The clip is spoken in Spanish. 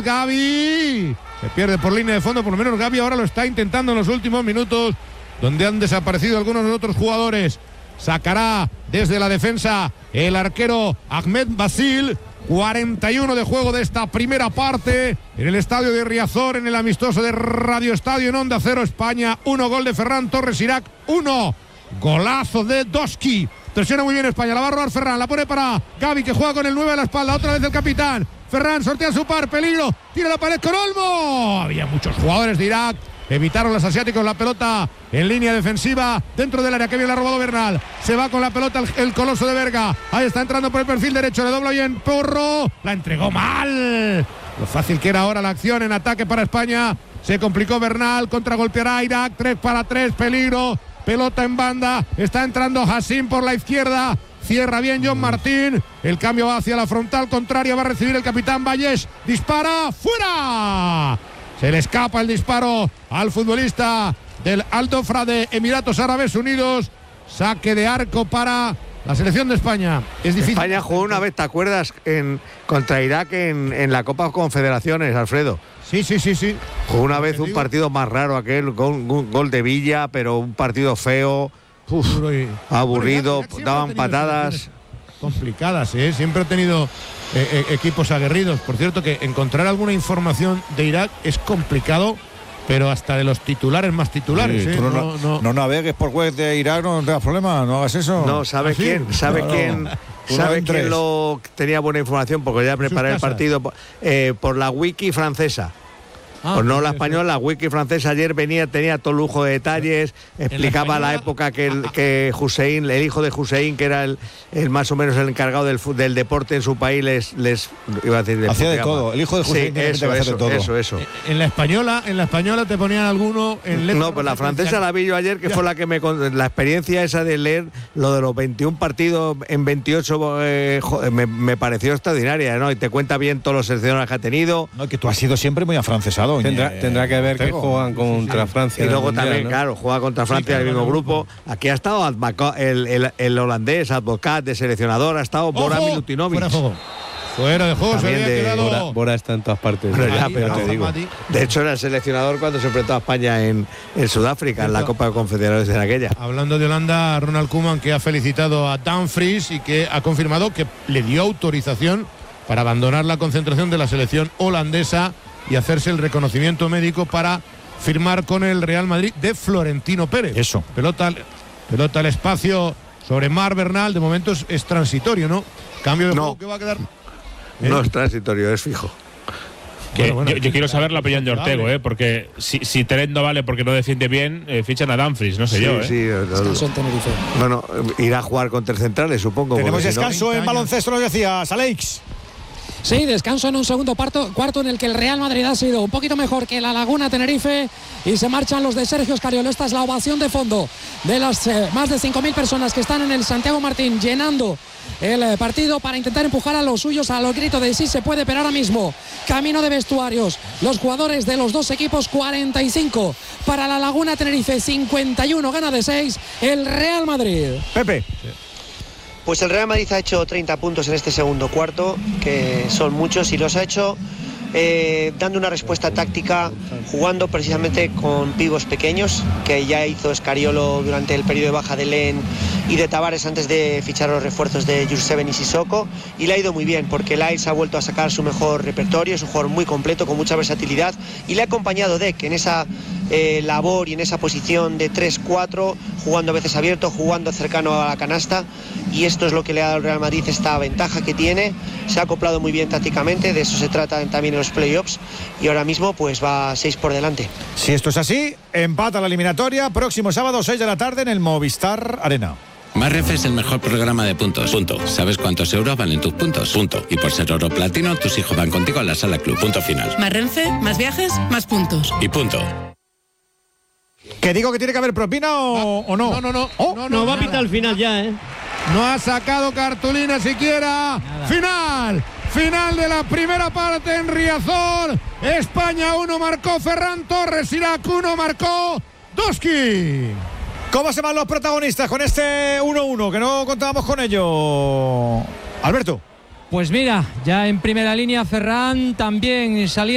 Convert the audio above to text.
Gavi. Se pierde por línea de fondo, por lo menos Gavi ahora lo está intentando en los últimos minutos, donde han desaparecido algunos de los otros jugadores. Sacará desde la defensa el arquero Ahmed Basil. 41 de juego de esta primera parte en el estadio de Riazor, en el amistoso de Radio Estadio en Onda Cero. España 1, gol de Ferran Torres, Irak 1, golazo de Doski. Presiona muy bien España, la va a robar Ferran, la pone para Gavi, que juega con el 9 a la espalda, otra vez el capitán. Ferran sortea su par, peligro, tira la pared con Olmo. Había muchos jugadores de Irak, evitaron los asiáticos la pelota en línea defensiva dentro del área, que bien la ha robado Bernal. Se va con la pelota el coloso de Berga, ahí está entrando por el perfil derecho, le dobla bien Porro, la entregó mal. Lo fácil que era ahora la acción en ataque para España. Se complicó Bernal, contragolpeará Irak, 3 para 3, peligro, pelota en banda, está entrando Hassim por la izquierda. Cierra bien John Martín. El cambio va hacia la frontal contraria. Va a recibir el capitán Valles. Dispara. ¡Fuera! Se le escapa el disparo al futbolista del Al Dhofra de Emiratos Árabes Unidos. Saque de arco para la selección de España. Es difícil. España jugó una vez, ¿te acuerdas? Contra Irak en la Copa Confederaciones, Alfredo. Sí. Jugó una vez un partido más raro aquel. Gol de Villa, pero un partido feo. Aburrido, daban patadas complicadas, siempre ha tenido equipos aguerridos. Por cierto, que encontrar alguna información de Irak es complicado, pero hasta de los titulares más titulares. Sí, no navegues por web de Irak, no tengas problema, no hagas eso. No, ¿sabe quién? ¿Sabe quién? ¿Sabe quién lo tenía buena información? Porque ya preparé el partido por la wiki francesa. Pues no la española, la wiki francesa ayer tenía todo lujo de detalles, explicaba la época que Hussein, el hijo de Hussein, que era el más o menos el encargado del deporte en su país, les iba a decir, hacía de todo, el hijo de Hussein, sí, eso. En la española te ponían alguno en letra. No, pues la francesa la vi yo ayer, que fue la que la experiencia esa de leer lo de los 21 partidos en 28 me pareció extraordinaria, ¿no? Y te cuenta bien todos los seleccionados que ha tenido. No, que tú has sido siempre muy afrancesado. Tendrá que ver que juegan contra Francia. Y luego también, ¿no? Claro, juega contra Francia en el mismo grupo. Aquí ha estado el holandés, Advocat, de seleccionador, ha estado Bora Milutinovic. Fuera de juego, se había quedado. Bora está en todas partes. Pero te digo. De hecho, era el seleccionador cuando se enfrentó a España en Sudáfrica, en la Copa de Confederaciones en aquella. Hablando de Holanda, Ronald Koeman, que ha felicitado a Dumfries y que ha confirmado que le dio autorización para abandonar la concentración de la selección holandesa y hacerse el reconocimiento médico para firmar con el Real Madrid de Florentino Pérez. Eso. Pelota al espacio sobre Mar Bernal, de momento es transitorio, ¿no? Cambio de juego que va a quedar. No es transitorio, es fijo. Yo quiero saber la opinión de Ortego, porque si Telet no vale porque no defiende bien, fichan a Dumfries, no sé yo. Sí, bueno, irá a jugar con tres centrales, supongo. Tenemos descanso en baloncesto, lo decías, Alex. Sí, descanso en un segundo cuarto en el que el Real Madrid ha sido un poquito mejor que la Laguna Tenerife y se marchan los de Sergio Escariolo. Esta es la ovación de fondo de las más de 5.000 personas que están en el Santiago Martín llenando el partido para intentar empujar a los suyos a los gritos de sí se puede, pero ahora mismo camino de vestuarios los jugadores de los dos equipos. 45 para la Laguna Tenerife, 51 gana de 6 el Real Madrid. Pepe. Pues el Real Madrid ha hecho 30 puntos en este segundo cuarto, que son muchos, y los ha hecho dando una respuesta táctica, jugando precisamente con pívos pequeños, que ya hizo Escariolo durante el periodo de baja de Len y de Tavares antes de fichar los refuerzos de Jurseven y Sissoko, y le ha ido muy bien porque Lyles ha vuelto a sacar su mejor repertorio, es un jugador muy completo, con mucha versatilidad, y le ha acompañado Dec en esa labor y en esa posición de 3-4, jugando a veces abierto, jugando cercano a la canasta, y esto es lo que le ha dado al Real Madrid esta ventaja que tiene. Se ha acoplado muy bien tácticamente, de eso se trata también en los playoffs, y ahora mismo pues va 6 por delante. Si esto es así, empata la eliminatoria, próximo sábado 6 de la tarde en el Movistar Arena. Marref es el mejor programa de puntos. Punto. ¿Sabes cuántos euros valen tus puntos? Punto. Y por ser oro platino, tus hijos van contigo a la sala club. Punto final. Más Renfe, más viajes, más puntos. Y punto. ¿Que digo que tiene que haber propina o no? No va a pitar al final ya, No ha sacado cartulina siquiera. Nada. Final de la primera parte en Riazor. España 1 marcó Ferran Torres, Irak 1 marcó Doski. ¿Cómo se van los protagonistas con este 1-1 que no contábamos con ello? Alberto. Pues mira, ya en primera línea Ferran también saliendo.